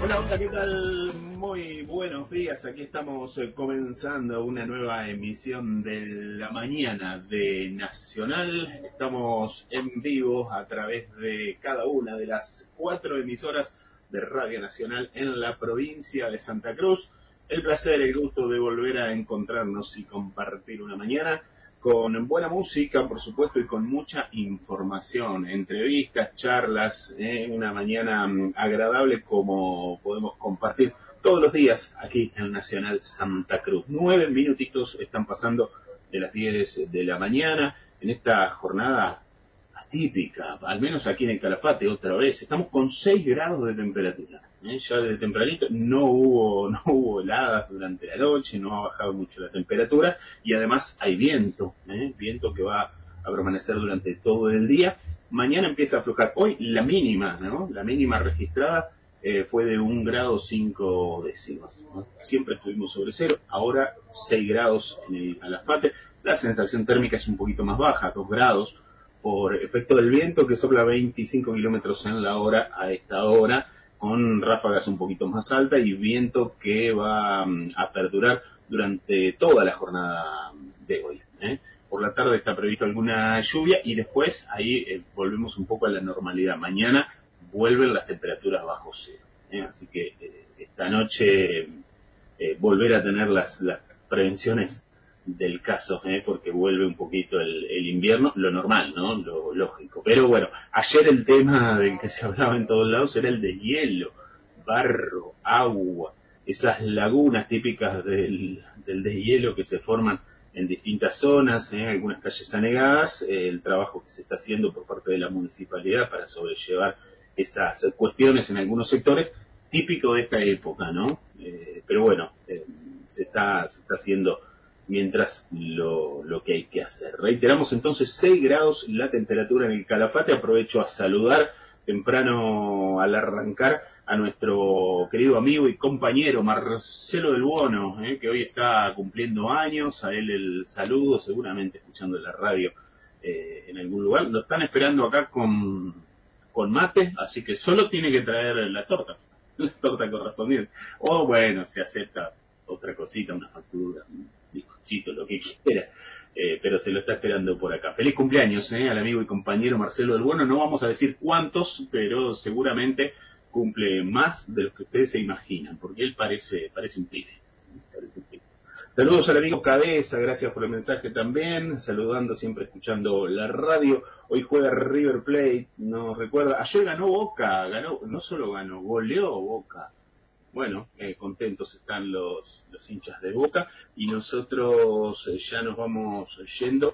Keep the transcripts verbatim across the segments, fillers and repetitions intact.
Hola, hola, ¿qué tal? Muy buenos días. Aquí estamos eh, comenzando una nueva emisión de la mañana de Nacional. Estamos en vivo a través de cada una de las cuatro emisoras de Radio Nacional en la provincia de Santa Cruz. El placer, el gusto de volver a encontrarnos y compartir una mañana con buena música, por supuesto, y con mucha información, entrevistas, charlas, eh, una mañana um, agradable como podemos compartir todos los días aquí en Nacional Santa Cruz. Nueve minutitos están pasando de las diez de la mañana en esta jornada atípica, al menos aquí en el Calafate otra vez. Estamos con seis grados de temperatura. ¿eh? Ya desde tempranito no hubo, no hubo heladas durante la noche, no ha bajado mucho la temperatura y además hay viento, ¿eh? viento que va a permanecer durante todo el día. Mañana empieza a aflojar. Hoy la mínima, ¿no? La mínima registrada eh, fue de un grado cinco décimas. ¿no? Siempre estuvimos sobre cero, ahora seis grados en el Calafate. La sensación térmica es un poquito más baja, dos grados, por efecto del viento que sopla veinticinco kilómetros en la hora a esta hora, con ráfagas un poquito más altas y viento que va a perdurar durante toda la jornada de hoy. ¿eh? Por la tarde está previsto alguna lluvia y después ahí eh, volvemos un poco a la normalidad. Mañana vuelven las temperaturas bajo cero. ¿eh? Así que eh, esta noche eh, volver a tener las, las prevenciones del caso, ¿eh? porque vuelve un poquito el, el invierno, lo normal, ¿no? Lo lógico. Pero bueno, ayer el tema del que se hablaba en todos lados era el deshielo, barro, agua, esas lagunas típicas del, del deshielo que se forman en distintas zonas, ¿eh? algunas calles anegadas, eh, el trabajo que se está haciendo por parte de la municipalidad para sobrellevar esas cuestiones en algunos sectores, típico de esta época, ¿no? Eh, pero bueno, eh, se está, se está haciendo mientras lo, lo que hay que hacer. Reiteramos entonces seis grados la temperatura en el Calafate. Aprovecho a saludar temprano al arrancar a nuestro querido amigo y compañero Marcelo del Buono, eh, que hoy está cumpliendo años. A él el saludo, seguramente escuchando la radio eh, en algún lugar. Lo están esperando acá con, con mate, así que solo tiene que traer la torta, la torta correspondiente. O bueno, se acepta otra cosita, una factura, un bizcochito, lo que quiera, eh, pero se lo está esperando por acá. Feliz cumpleaños eh, al amigo y compañero Marcelo del Buono. No vamos a decir cuántos, pero seguramente cumple más de los que ustedes se imaginan, porque él parece, parece un pibe. Parece un pibe. Saludos al amigo Cabeza, gracias por el mensaje también, saludando, siempre escuchando la radio. Hoy juega River Plate, nos recuerda, ayer ganó Boca, ganó, no solo ganó, goleó Boca. Bueno, eh, contentos están los, los hinchas de Boca y nosotros eh, ya nos vamos yendo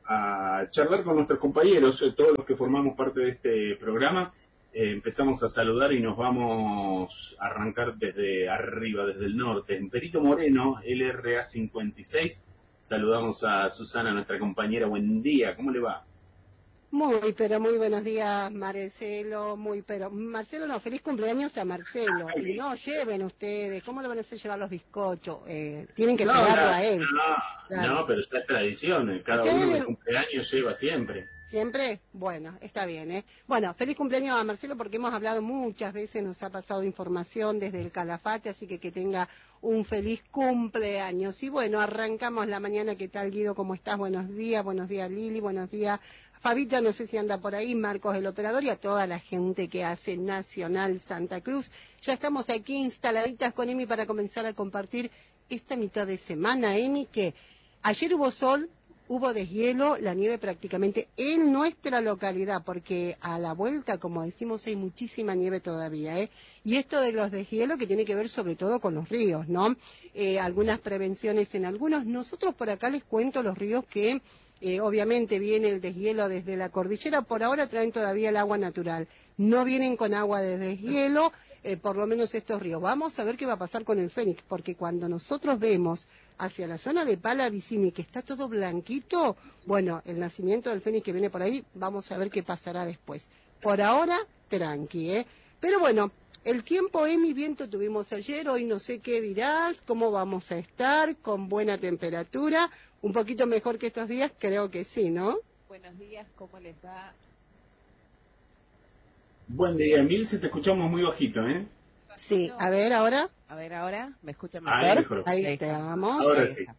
a charlar con nuestros compañeros, eh, todos los que formamos parte de este programa. Eh, empezamos a saludar y nos vamos a arrancar desde arriba, desde el norte. En Perito Moreno, L R A cincuenta y seis, saludamos a Susana, nuestra compañera. Buen día, ¿cómo le va? Muy, pero muy buenos días, Marcelo, muy, pero, Marcelo no, feliz cumpleaños a Marcelo, y no lleven ustedes, ¿cómo le van a hacer llevar los bizcochos? Eh, tienen que No, esperarlo no, a él, no, claro. no, pero está es tradición, cada ¿Ustedes uno que le... cumple años lleva siempre. ¿Siempre? Bueno, está bien, ¿eh? Bueno, feliz cumpleaños a Marcelo porque hemos hablado muchas veces, nos ha pasado información desde el Calafate, así que que tenga un feliz cumpleaños. Y bueno, arrancamos la mañana. ¿Qué tal, Guido? ¿Cómo estás? Buenos días, buenos días, Lili, buenos días, Fabita, no sé si anda por ahí, Marcos el operador y a toda la gente que hace Nacional Santa Cruz. Ya estamos aquí instaladitas con Emi para comenzar a compartir esta mitad de semana, Emi, que ayer hubo sol, hubo deshielo, la nieve prácticamente en nuestra localidad, porque a la vuelta, como decimos, hay muchísima nieve todavía, ¿eh? Y esto de los deshielos que tiene que ver sobre todo con los ríos, ¿no? Eh, algunas prevenciones en algunos. Nosotros por acá les cuento los ríos que eh, obviamente viene el deshielo desde la cordillera, por ahora traen todavía el agua natural, no vienen con agua de deshielo, eh, por lo menos estos ríos. Vamos a ver qué va a pasar con el Fénix, porque cuando nosotros vemos hacia la zona de Palavicini, que está todo blanquito, bueno, el nacimiento del Fénix que viene por ahí, vamos a ver qué pasará después. Por ahora, tranqui, ¿eh? Pero bueno, el tiempo, Emi, viento tuvimos ayer, hoy no sé qué dirás, cómo vamos a estar, con buena temperatura, un poquito mejor que estos días, creo que sí, ¿no? Buenos días, ¿cómo les va? Buen día, Emil, si te escuchamos muy bajito, ¿eh? Sí, a ver ahora. A ver ahora, ¿me escuchan mejor? Ahí, mejor. Ahí Ahí estamos. Ahora Ahí sí. está.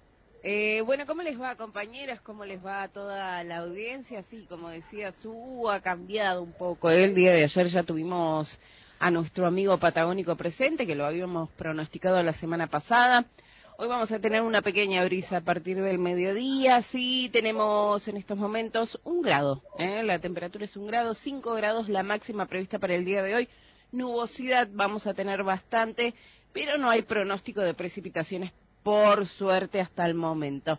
Eh, bueno, ¿cómo les va, compañeras? ¿Cómo les va a toda la audiencia? Sí, como decía Su, ha cambiado un poco. El día de ayer ya tuvimos a nuestro amigo patagónico presente, que lo habíamos pronosticado la semana pasada. Hoy vamos a tener una pequeña brisa a partir del mediodía. Sí, tenemos en estos momentos un grado, ¿eh? La temperatura es un grado, cinco grados la máxima prevista para el día de hoy. Nubosidad vamos a tener bastante, pero no hay pronóstico de precipitaciones, por suerte, hasta el momento.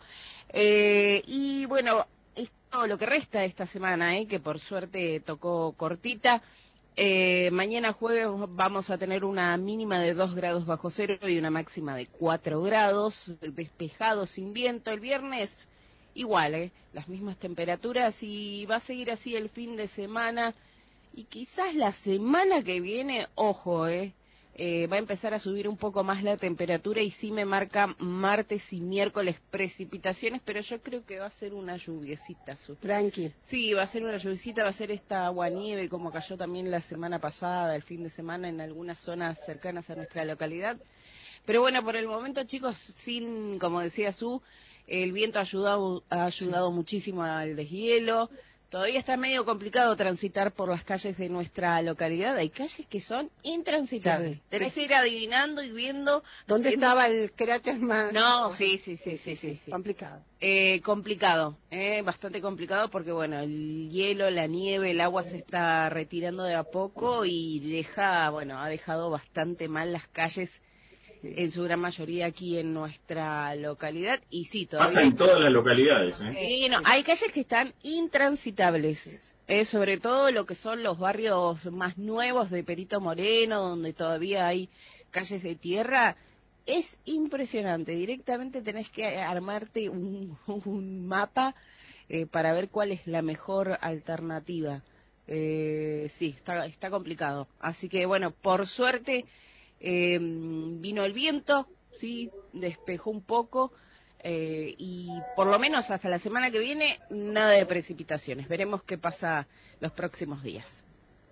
Eh, y bueno, es todo lo que resta de esta semana, ¿eh? Que por suerte tocó cortita. Eh, mañana jueves vamos a tener una mínima de dos grados bajo cero y una máxima de cuatro grados, despejado, sin viento. El viernes igual, ¿eh? Las mismas temperaturas, y va a seguir así el fin de semana. Y quizás la semana que viene, ojo, eh, eh, va a empezar a subir un poco más la temperatura, y sí me marca martes y miércoles precipitaciones, pero yo creo que va a ser una lluviecita. Su. Tranqui. Sí, va a ser una lluviecita, va a ser esta aguanieve como cayó también la semana pasada, el fin de semana, en algunas zonas cercanas a nuestra localidad. Pero bueno, por el momento, chicos, sin, como decía Su, el viento ha ayudado, ha ayudado sí. muchísimo al deshielo. Todavía está medio complicado transitar por las calles de nuestra localidad. Hay calles que son intransitables. Sí, Tenés sí. que ir adivinando y viendo... ¿Dónde siendo... estaba el cráter más...? No, sí, sí, sí, sí, sí. sí, sí. Complicado. Eh, complicado, eh, bastante complicado, porque bueno, el hielo, la nieve, el agua se está retirando de a poco y deja, bueno, ha dejado bastante mal las calles, en su gran mayoría aquí en nuestra localidad. Y sí, todavía pasa en todas las localidades, ¿eh? Sí, no, hay calles que están intransitables, eh, sobre todo lo que son los barrios más nuevos de Perito Moreno, donde todavía hay calles de tierra. Es impresionante, directamente tenés que armarte un, un mapa eh, para ver cuál es la mejor alternativa. Eh, sí, está, está complicado. Así que bueno, por suerte eh, vino el viento, sí, despejó un poco, eh, y por lo menos hasta la semana que viene nada de precipitaciones. Veremos qué pasa los próximos días.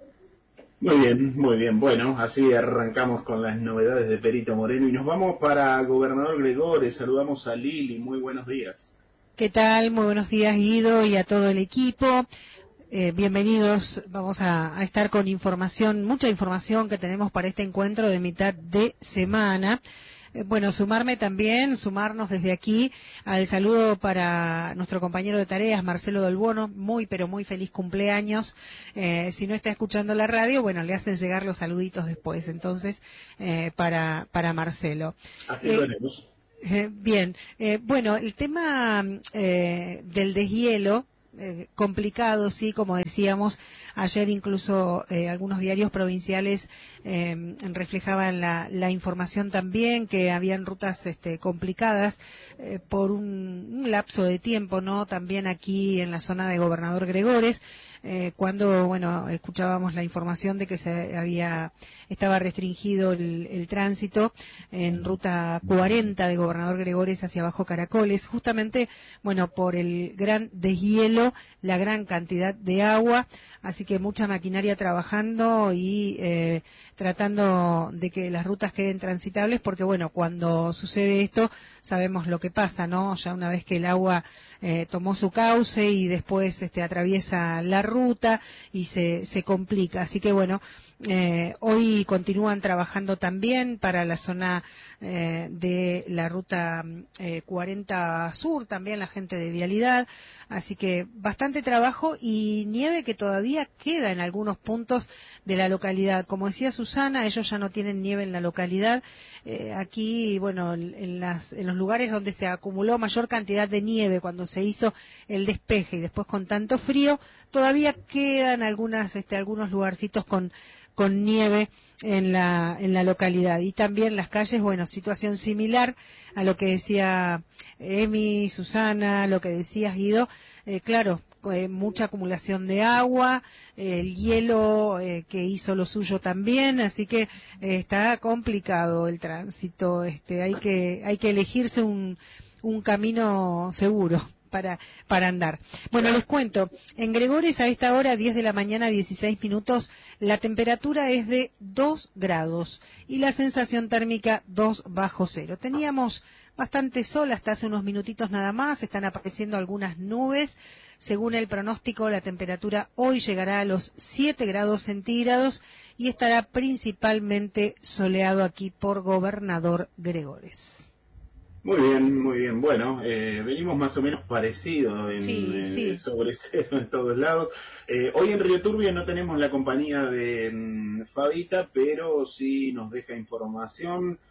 Muy bien, muy bien. Bueno, así arrancamos con las novedades de Perito Moreno y nos vamos para Gobernador Gregores. Saludamos a Lili. Muy buenos días. ¿Qué tal? Muy buenos días, Guido, y a todo el equipo. Eh, bienvenidos. Vamos a, a estar con información, mucha información que tenemos para este encuentro de mitad de semana. Bueno, sumarme también, sumarnos desde aquí al saludo para nuestro compañero de tareas, Marcelo Del Bono, muy pero muy feliz cumpleaños. Eh, si no está escuchando la radio, bueno, le hacen llegar los saluditos después, entonces, eh, para, para Marcelo. Así lo haremos. Eh, bien, eh, bueno, el tema eh, del deshielo, Eh, complicado, sí, como decíamos, ayer incluso eh, algunos diarios provinciales eh, reflejaban la, la información también, que habían rutas este, complicadas eh, por un, un lapso de tiempo, ¿no? También aquí en la zona de Gobernador Gregores, eh, cuando, bueno, escuchábamos la información de que se había, estaba restringido el, el tránsito en ruta cuarenta de Gobernador Gregores hacia Bajo Caracoles, justamente, bueno, por el gran deshielo, la gran cantidad de agua, así que mucha maquinaria trabajando y eh, tratando de que las rutas queden transitables, porque bueno, cuando sucede esto sabemos lo que pasa, ¿no? Ya una vez que el agua eh, tomó su cauce y después este, atraviesa la ruta y se, se complica, así que bueno, eh, hoy continúan trabajando también para la zona eh, de la ruta eh, cuarenta Sur, también la gente de Vialidad, así que bastante trabajo y nieve que todavía queda en algunos puntos de la localidad. Como decía Susana, ellos ya no tienen nieve en la localidad. Eh, aquí, bueno, en, las, en los lugares donde se acumuló mayor cantidad de nieve cuando se hizo el despeje y después con tanto frío, todavía quedan algunas, este, algunos lugarcitos con con nieve en la en la localidad. Y también las calles, bueno, situación similar a lo que decía Emi, Susana, lo que decías, Guido, eh, claro, eh, mucha acumulación de agua, eh, el hielo eh, que hizo lo suyo también, así que eh, está complicado el tránsito, este, hay que hay que elegirse un un camino seguro para, para andar. Bueno, les cuento, en Gregores a esta hora, diez de la mañana, dieciséis minutos, la temperatura es de dos grados y la sensación térmica dos bajo cero. Teníamos bastante sol hasta hace unos minutitos nada más, están apareciendo algunas nubes. Según el pronóstico, la temperatura hoy llegará a los siete grados centígrados y estará principalmente soleado aquí por Gobernador Gregores. Muy bien, muy bien. Bueno, eh, venimos más o menos parecidos en, Sí, eh, sí. sobre cero en todos lados. Eh, hoy en Río Turbio no tenemos la compañía de mm, Fabita, pero sí nos deja información.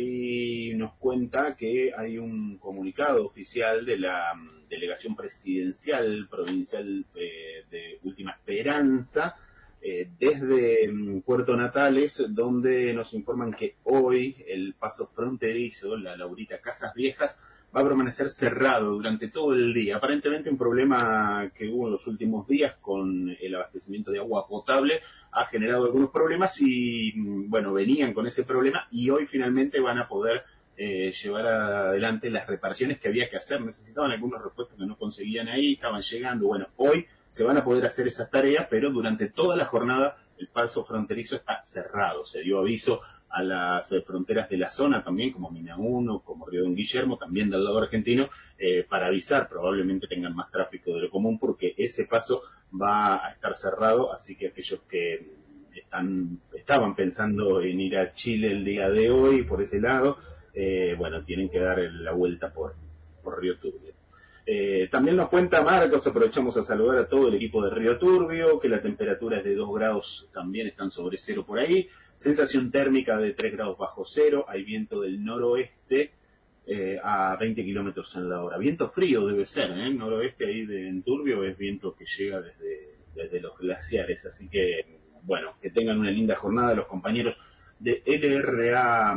Ahí nos cuenta que hay un comunicado oficial de la mm, Delegación Presidencial Provincial eh, de Última Esperanza, eh, desde mm, Puerto Natales, donde nos informan que hoy el paso fronterizo, la Laurita Casas Viejas, va a permanecer cerrado durante todo el día. Aparentemente un problema que hubo en los últimos días con el abastecimiento de agua potable ha generado algunos problemas y, bueno, venían con ese problema y hoy finalmente van a poder eh, llevar adelante las reparaciones que había que hacer. Necesitaban algunos repuestos que no conseguían ahí, estaban llegando. Bueno, hoy se van a poder hacer esas tareas, pero durante toda la jornada el paso fronterizo está cerrado. Se dio aviso a las eh, fronteras de la zona también, como Mina uno, como Río Don Guillermo, también del lado argentino, eh, para avisar, probablemente tengan más tráfico de lo común, porque ese paso va a estar cerrado, así que aquellos que están, estaban pensando en ir a Chile el día de hoy, por ese lado, eh, bueno, tienen que dar la vuelta por, por Río Turbio. Eh, también nos cuenta Marcos, aprovechamos a saludar a todo el equipo de Río Turbio, que la temperatura es de dos grados, también están sobre cero por ahí, sensación térmica de tres grados bajo cero, hay viento del noroeste eh, a veinte kilómetros en la hora. Viento frío debe ser, ¿eh? Noroeste ahí de en Turbio es viento que llega desde, desde los glaciares, así que, bueno, que tengan una linda jornada los compañeros de L R A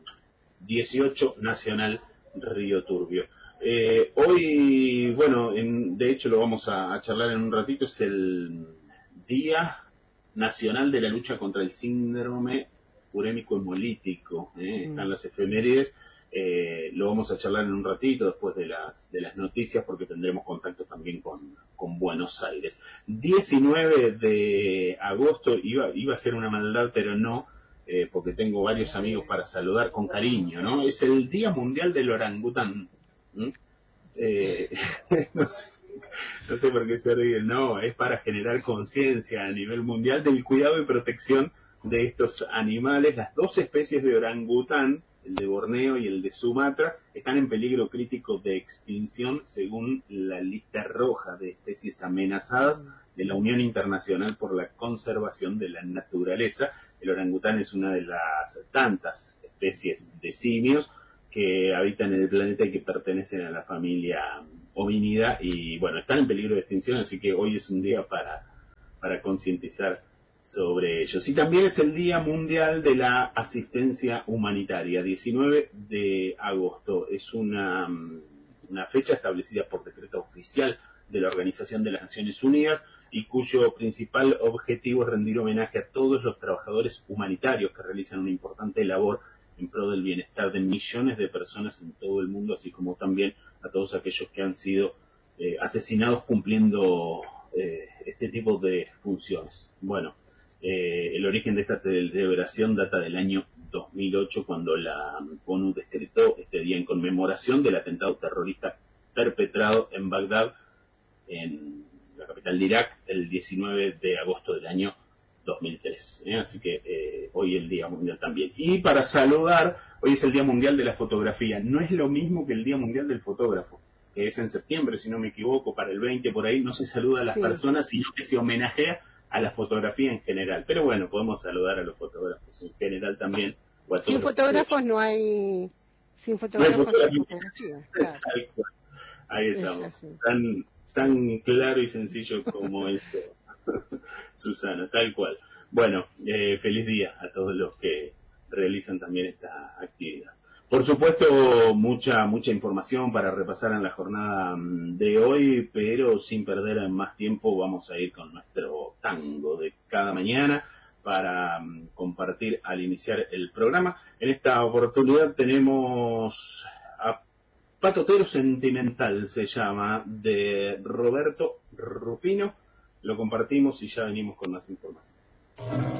dieciocho Nacional Río Turbio. Eh, hoy, bueno, en, de hecho lo vamos a, a charlar en un ratito, es el Día Nacional de la Lucha contra el Síndrome Urémico Hemolítico, ¿eh? Están las efemérides, eh, lo vamos a charlar en un ratito después de las, de las noticias porque tendremos contacto también con, con Buenos Aires. diecinueve de agosto, iba, iba a ser una maldad, pero no, eh, porque tengo varios amigos para saludar con cariño, ¿no? Es el Día Mundial del Orangután. ¿Mm? Eh, no sé, no sé por qué se ríen, no, es para generar conciencia a nivel mundial del cuidado y protección de estos animales. Las dos especies de orangután, el de Borneo y el de Sumatra, están en peligro crítico de extinción según la lista roja de especies amenazadas de la Unión Internacional por la Conservación de la Naturaleza. El orangután es una de las tantas especies de simios que habitan en el planeta y que pertenecen a la familia hominida y, bueno, están en peligro de extinción, así que hoy es un día para, para concientizar sobre ellos. Y también es el Día Mundial de la Asistencia Humanitaria, diecinueve de agosto. Es una, una fecha establecida por decreto oficial de la Organización de las Naciones Unidas y cuyo principal objetivo es rendir homenaje a todos los trabajadores humanitarios que realizan una importante labor en pro del bienestar de millones de personas en todo el mundo, así como también a todos aquellos que han sido eh, asesinados cumpliendo eh, este tipo de funciones. Bueno, eh, el origen de esta celebración data del año dos mil ocho, cuando la ONU decretó este día en conmemoración del atentado terrorista perpetrado en Bagdad, en la capital de Irak, el diecinueve de agosto del año dos mil tres, ¿eh? Así que eh, hoy el Día Mundial también. Y para saludar, hoy es el Día Mundial de la Fotografía. No es lo mismo que el Día Mundial del Fotógrafo, que es en septiembre, si no me equivoco, para el veinte por ahí. No se saluda a las Sí. personas, sino que se homenajea a la fotografía en general. Pero bueno, podemos saludar a los fotógrafos en general también. O a todos Sin los fotógrafos que no hay, sin no hay fotógrafos no hay fotografía. fotografía, claro. Tal cual. Ahí Es estamos. así. Tan, tan claro y sencillo como esto, Susana, tal cual. Bueno, eh, feliz día a todos los que realizan también esta actividad. Por supuesto, mucha mucha información para repasar en la jornada de hoy, pero sin perder más tiempo vamos a ir con nuestro tango de cada mañana para um, compartir al iniciar el programa. En esta oportunidad tenemos a Patotero Sentimental se llama, de Roberto Rufino. Lo compartimos y ya venimos con más información.